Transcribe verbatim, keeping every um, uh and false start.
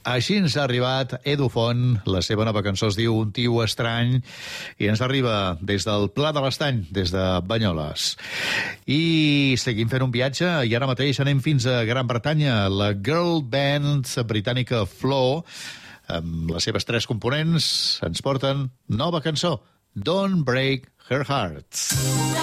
Així ens ha arribat Edu Font, la seva nova cançó es diu Un tio estrany, i ens arriba des del Pla de l'Estany, des de Banyoles. I seguim fent un viatge, i ara mateix anem fins a Gran Bretanya. La girl band britànica Flow, amb les seves tres components, ens porten nova cançó, Don't Break Her Heart.